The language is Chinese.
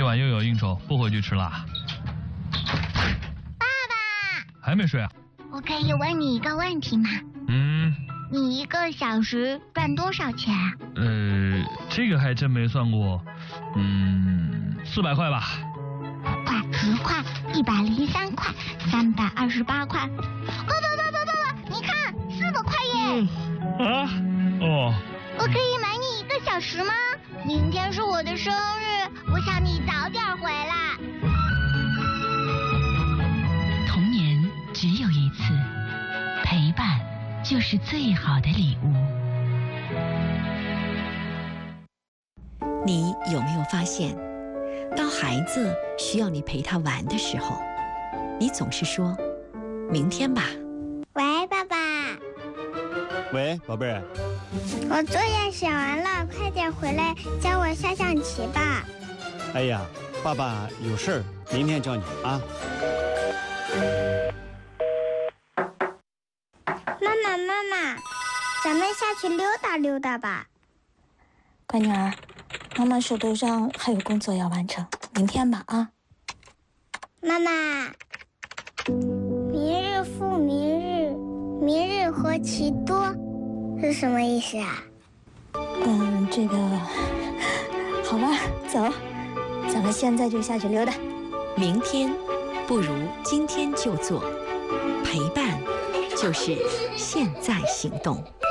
晚又有应酬，不回去吃啦。 爸爸， 还没睡啊？ 我可以问你一个问题吗？你1个小时赚多少钱啊？ 这个还真没算过。400块吧。 5块、10块、103块、328块。爸，你看4个块耶！我可以买你1个小时吗？明天是我的生日，我想你早点回来。 童年只有一次，陪伴就是最好的礼物。 你有没有发现，当孩子需要你陪他玩的时候，你总是说明天吧。 喂，爸爸。 喂，宝贝儿。 我作业写完了，快点回来教我下象棋吧。 哎呀，爸爸有事儿，明天教你啊。 妈妈，咱们下去溜达溜达吧。 乖女儿，妈妈手头上还有工作要完成，明天吧啊。 妈妈，明日复明日，明日何其多，是什么意思啊？ 这个，好吧，走，咱们现在就下去溜达。 明天不如今天就做，陪伴就是现在行动。